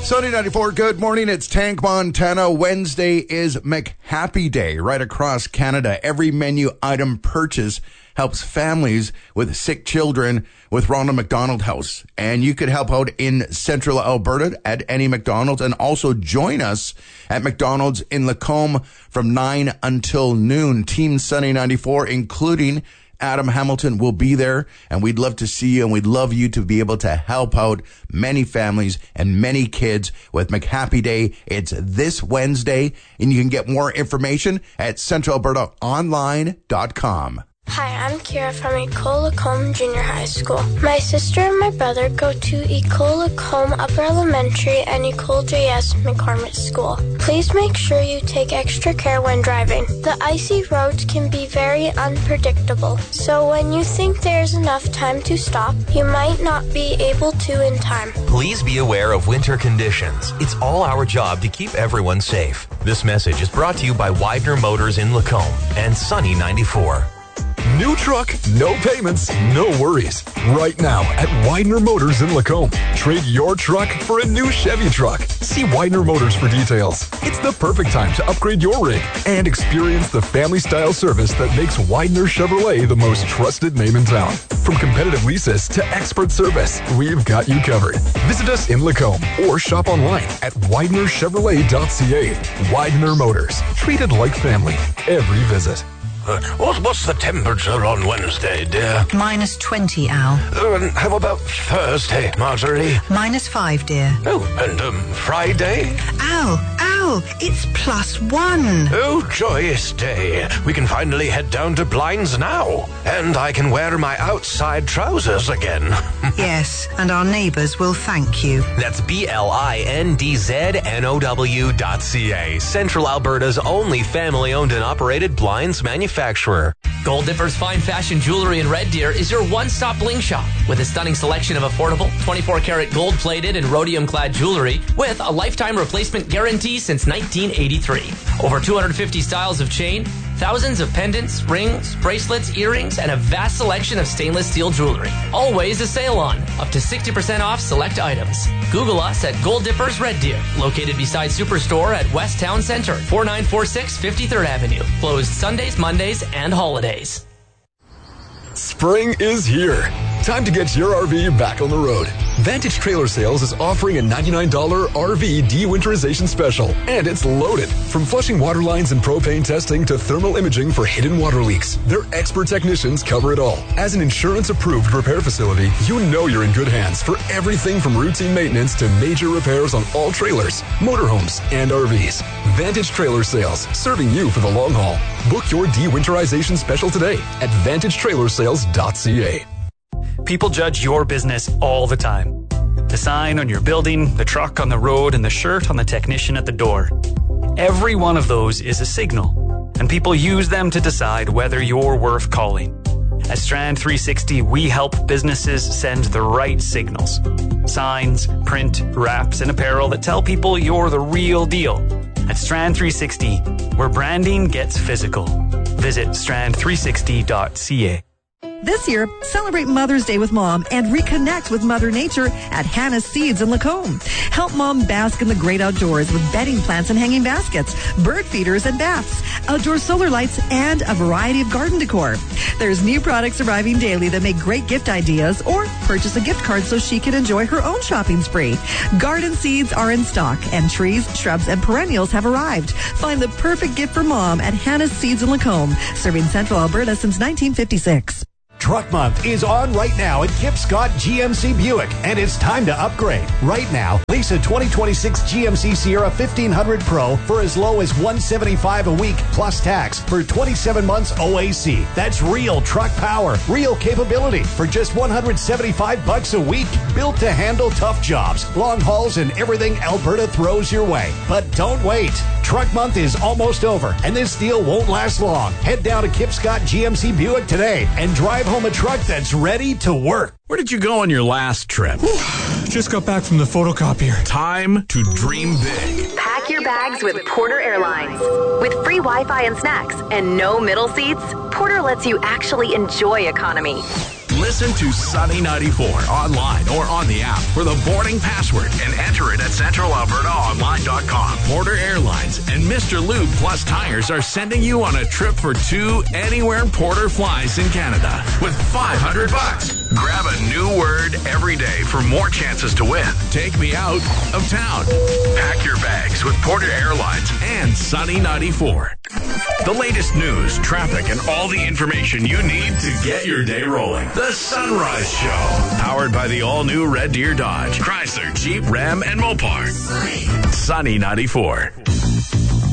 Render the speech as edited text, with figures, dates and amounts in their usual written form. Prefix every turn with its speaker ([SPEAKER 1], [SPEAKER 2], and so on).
[SPEAKER 1] Sunny 94, good morning. It's Tank Montana. Wednesday is McHappy Day right across Canada. Every menu item purchase helps families with sick children with Ronald McDonald House. And you could help out in Central Alberta at any McDonald's and also join us at McDonald's in Lacombe from 9 until noon. Team Sunny 94, including Adam Hamilton, will be there, and we'd love to see you, and we'd love you to be able to help out many families and many kids with McHappy Day. It's this Wednesday, and you can get more information at centralalbertaonline.com.
[SPEAKER 2] Hi, I'm Kira from Ecole Lacombe Junior High School. My sister and my brother go to Ecole Lacombe Upper Elementary and Ecole JS McCormick School. Please make sure you take extra care when driving. The icy roads can be very unpredictable, so when you think there's enough time to stop, you might not be able to in time.
[SPEAKER 3] Please be aware of winter conditions. It's all our job to keep everyone safe. This message is brought to you by Widener Motors in Lacombe and Sunny 94.
[SPEAKER 4] New truck, no payments, no worries. Right now at Widener Motors in Lacombe. Trade your truck for a new Chevy truck. See Widener Motors for details. It's the perfect time to upgrade your rig and experience the family-style service that makes Widener Chevrolet the most trusted name in town. From competitive leases to expert service, we've got you covered. Visit us in Lacombe or shop online at WidenerChevrolet.ca. Widener Motors. Treated like family. Every visit.
[SPEAKER 5] What's the temperature on Wednesday, dear?
[SPEAKER 6] -20, Al.
[SPEAKER 5] And how about Thursday, Marjorie?
[SPEAKER 6] -5, dear.
[SPEAKER 5] Oh, and Friday?
[SPEAKER 6] Al, it's +1.
[SPEAKER 5] Oh, joyous day. We can finally head down to Blinds now. And I can wear my outside trousers again.
[SPEAKER 6] Yes, and our neighbours will thank you.
[SPEAKER 3] That's BLINDZNOW.ca, Central Alberta's only family-owned and operated blinds manufacturer.
[SPEAKER 7] Gold Dipper's fine fashion jewelry in Red Deer is your one-stop bling shop with a stunning selection of affordable 24-karat gold-plated and rhodium-clad jewelry with a lifetime replacement guarantee since 1983. Over 250 styles of chain, thousands of pendants, rings, bracelets, earrings, and a vast selection of stainless steel jewelry. Always a sale on, up to 60% off select items. Google us at Gold Dippers Red Deer, located beside Superstore at West Town Center, 4946 53rd Avenue. Closed Sundays, Mondays, and holidays.
[SPEAKER 4] Spring is here. Time to get your RV back on the road. Vantage Trailer Sales is offering a $99 RV de-winterization special, and it's loaded. From flushing water lines and propane testing to thermal imaging for hidden water leaks, their expert technicians cover it all. As an insurance-approved repair facility, you know you're in good hands for everything from routine maintenance to major repairs on all trailers, motorhomes, and RVs. Vantage Trailer Sales, serving you for the long haul. Book your de-winterization special today at VantageTrailersales.ca.
[SPEAKER 8] People judge your business all the time. The sign on your building, the truck on the road, and the shirt on the technician at the door. Every one of those is a signal, and people use them to decide whether you're worth calling. At Strand 360, we help businesses send the right signals. Signs, print, wraps, and apparel that tell people you're the real deal. At Strand 360, where branding gets physical. Visit strand360.ca.
[SPEAKER 9] This year, celebrate Mother's Day with Mom and reconnect with Mother Nature at Hannah's Seeds in Lacombe. Help Mom bask in the great outdoors with bedding plants and hanging baskets, bird feeders and baths, outdoor solar lights, and a variety of garden decor. There's new products arriving daily that make great gift ideas, or purchase a gift card so she can enjoy her own shopping spree. Garden seeds are in stock, and trees, shrubs, and perennials have arrived. Find the perfect gift for Mom at Hannah's Seeds in Lacombe, serving Central Alberta since 1956.
[SPEAKER 10] Truck Month is on right now at Kip Scott GMC Buick, and it's time to upgrade. Right now, lease a 2026 GMC Sierra 1500 Pro for as low as $175 a week plus tax for 27 months OAC. That's real truck power, real capability for just $175 a week. Built to handle tough jobs, long hauls, and everything Alberta throws your way. But don't wait. Truck Month is almost over, and this deal won't last long. Head down to Kip Scott GMC Buick today and drive home a truck that's ready to work.
[SPEAKER 11] Where did you go on your last trip?
[SPEAKER 12] Just got back from the photocopier.
[SPEAKER 11] Time to dream big.
[SPEAKER 13] Pack your bags with Porter Airlines. With free Wi-Fi and snacks and no middle seats, Porter lets you actually enjoy economy.
[SPEAKER 11] Listen to Sunny 94 online or on the app for the boarding password and enter it and at centralalbertaonline.com. Porter Airlines and Mr. Lube Plus Tires are sending you on a trip for 2 anywhere Porter flies in Canada with $500. Grab a new word every day for more chances to win. Take me out of town. Pack your bags with Porter Airlines and Sunny 94. The latest news, traffic, and all the information you need to get your day rolling. The Sunrise Show. Powered by the all-new Red Deer Dodge, Chrysler, Jeep, Ram, and Mopar. Sunny 94.